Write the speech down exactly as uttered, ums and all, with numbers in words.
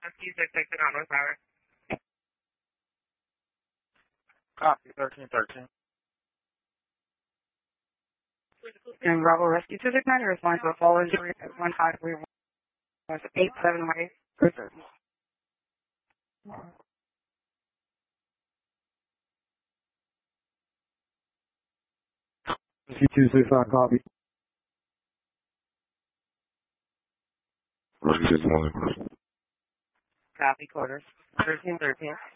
Rescue six six on North Power. Copy, thirteen thirteen. And Bravo Rescue two six nine, response to a fall injury at one five three one, eight seven way, Griffith. C two six five, copy. Rescue six one. Copy, quarters. thirteen thirteen.